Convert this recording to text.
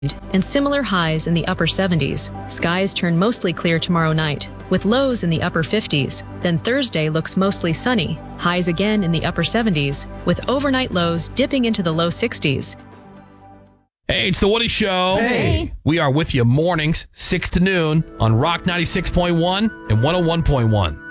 and similar highs in the upper 70s. Skies turn mostly clear tomorrow night, with lows in the upper 50s. Then Thursday looks mostly sunny, highs again in the upper 70s, with overnight lows dipping into the low 60s. Hey, it's The Woody Show. Hey. We are with you mornings, 6 to noon on Rock 96.1 and 101.1.